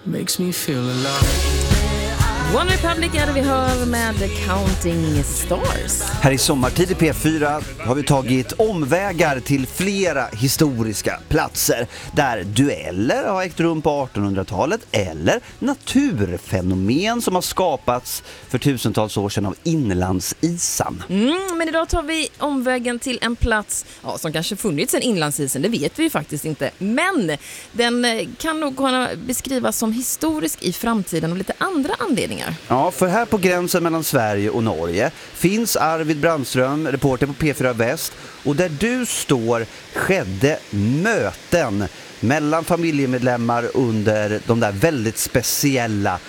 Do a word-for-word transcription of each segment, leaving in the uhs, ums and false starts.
makes me feel alive. One Republic är det vi hör med Counting Stars. Här i Sommartid i P fyra har vi tagit omvägar till flera historiska platser där dueller har ägt rum på artonhundratalet eller naturfenomen som har skapats för tusentals år sedan av inlandsisan. Mm, men idag tar vi omvägen till en plats ja, som kanske funnits sedan inlandsisen, det vet vi ju faktiskt inte. Men den kan nog kunna beskrivas som historisk i framtiden och lite andra anledningar. Ja, för här på gränsen mellan Sverige och Norge finns Arvid Brandström, reporter på P fyra Väst, och där du står skedde möten mellan familjemedlemmar under de där väldigt speciella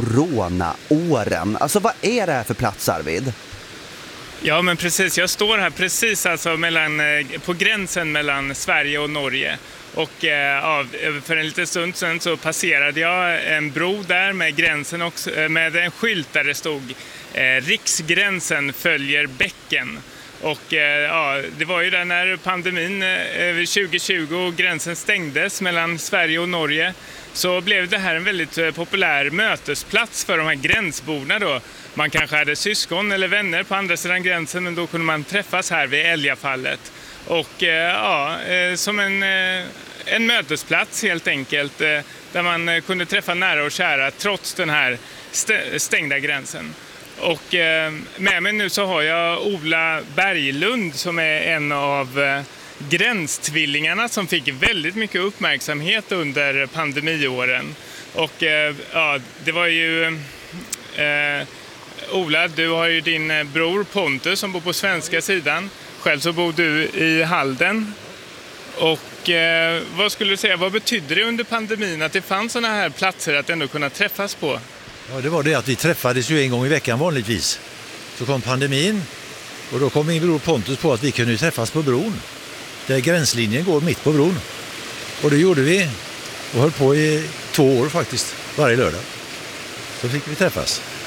coronaåren. Alltså vad är det här för plats, Arvid? Ja, men precis. Jag står här precis alltså mellan, på gränsen mellan Sverige och Norge. Och ja, för en liten stund sedan så passerade jag en bro där med gränsen också, med en skylt där det stod eh, Riksgränsen följer bäcken. Och eh, ja, det var ju där när pandemin eh, tjugo tjugo och gränsen stängdes mellan Sverige och Norge, så blev det här en väldigt eh, populär mötesplats för de här gränsborna då. Man kanske hade syskon eller vänner på andra sidan gränsen, men då kunde man träffas här vid Älgafallet. Och eh, ja, eh, som en, eh, en mötesplats helt enkelt, eh, där man eh, kunde träffa nära och kära trots den här st- stängda gränsen. Och eh, med mig nu så har jag Ola Berglund som är en av eh, gränstvillingarna som fick väldigt mycket uppmärksamhet under pandemiåren. Och eh, ja, det var ju... Eh, Ola, du har ju din bror Pontus som bor på svenska sidan. Själv så bor du i Halden. Och eh, vad skulle du säga, vad betyder det under pandemin att det fanns sådana här platser att ändå kunna träffas på? Ja, det var det att vi träffades ju en gång i veckan vanligtvis. Så kom pandemin och då kom min bror Pontus på att vi kunde träffas på bron. Där gränslinjen går mitt på bron. Och det gjorde vi och höll på i två år faktiskt, varje lördag. Så fick vi träffas.